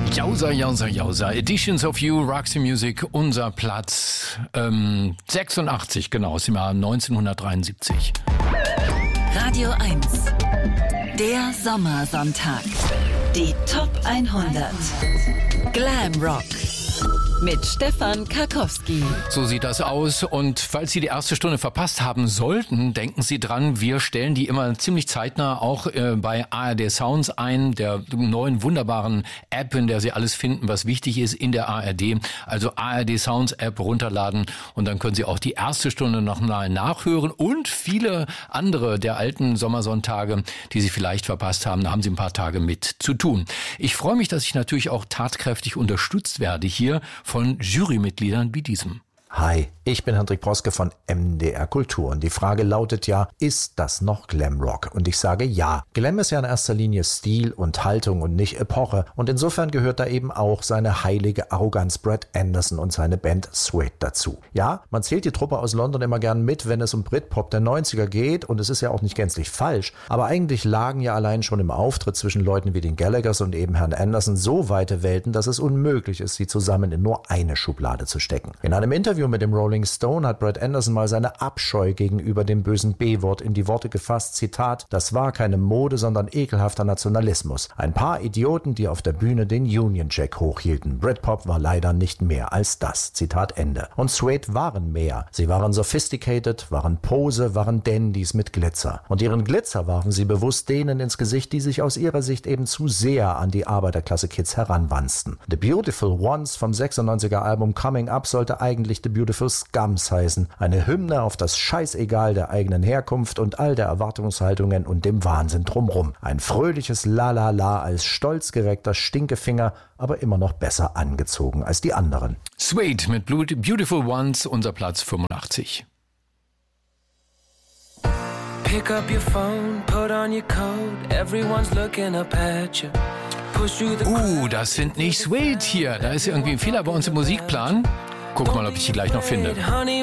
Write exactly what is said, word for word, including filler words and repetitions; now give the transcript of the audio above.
Jausa, Jausa, Jausa. Editions of You, Roxy Music, unser Platz ähm, sechsundachtzig, genau, aus dem Jahr neunzehnhundertdreiundsiebzig. Radio eins, der Sommersonntag. Die Top hundert. Glam Rock. Mit Stefan Karkowski. So sieht das aus. Und falls Sie die erste Stunde verpasst haben sollten, denken Sie dran, wir stellen die immer ziemlich zeitnah auch äh, bei A R D Sounds ein, der neuen wunderbaren App, in der Sie alles finden, was wichtig ist in der A R D. Also A R D Sounds App runterladen und dann können Sie auch die erste Stunde noch mal nachhören und viele andere der alten Sommersonntage, die Sie vielleicht verpasst haben. Da haben Sie ein paar Tage mit zu tun. Ich freue mich, dass ich natürlich auch tatkräftig unterstützt werde hier von Jurymitgliedern wie diesem. Hi, ich bin Hendrik Proske von M D R Kultur und die Frage lautet ja, ist das noch Glamrock? Und ich sage ja. Glam ist ja in erster Linie Stil und Haltung und nicht Epoche und insofern gehört da eben auch seine heilige Arroganz Brad Anderson und seine Band Suede dazu. Ja, man zählt die Truppe aus London immer gern mit, wenn es um Britpop der neunziger geht und es ist ja auch nicht gänzlich falsch, aber eigentlich lagen ja allein schon im Auftritt zwischen Leuten wie den Gallaghers und eben Herrn Anderson so weite Welten, dass es unmöglich ist, sie zusammen in nur eine Schublade zu stecken. In einem Interview mit dem Rolling Stone hat Brad Anderson mal seine Abscheu gegenüber dem bösen B-Wort in die Worte gefasst, Zitat, das war keine Mode, sondern ekelhafter Nationalismus. Ein paar Idioten, die auf der Bühne den Union Jack hochhielten. Britpop war leider nicht mehr als das, Zitat Ende. Und Suede waren mehr. Sie waren sophisticated, waren Pose, waren Dandys mit Glitzer. Und ihren Glitzer warfen sie bewusst denen ins Gesicht, die sich aus ihrer Sicht eben zu sehr an die Arbeiterklasse-Kids heranwanzten. The Beautiful Ones vom sechsundneunziger Album Coming Up sollte eigentlich The Beautiful Scums heißen. Eine Hymne auf das Scheißegal der eigenen Herkunft und all der Erwartungshaltungen und dem Wahnsinn drumrum. Ein fröhliches La-La-La als stolz gereckter Stinkefinger, aber immer noch besser angezogen als die anderen. Suede mit Beautiful Ones, unser Platz fünfundachtzig. Pick up your phone, put on your coat, everyone's looking up at you. Uh, das sind nicht Suede hier. Da ist irgendwie ein Fehler bei uns im Musikplan. Guck mal, ob ich die gleich noch finde.